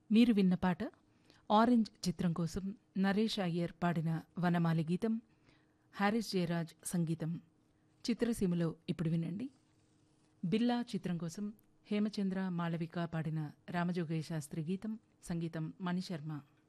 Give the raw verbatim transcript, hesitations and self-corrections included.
మీరు విన్న పాట ఆరెంజ్ చిత్రం కోసం నరేష్ అయ్యర్ పాడిన వనమాలి గీతం, హారిస్ జయరాజ్ సంగీతం. చిత్రసీమలో ఇప్పుడు వినండి. బిల్లా చిత్రం కోసం హేమచంద్ర మాళవిక పాడిన రామజోగయ్య శాస్త్రి గీతం, సంగీతం మణిశర్మ.